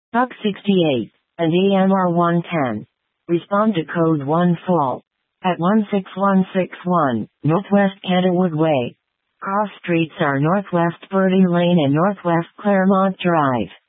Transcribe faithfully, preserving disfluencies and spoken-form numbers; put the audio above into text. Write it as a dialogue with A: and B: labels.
A: Buck sixty-eight, and E M R one ten. Respond to code one fall. At one six one six one, Northwest Kennewood Way. Cross streets are Northwest Birdie Lane and Northwest Claremont Drive.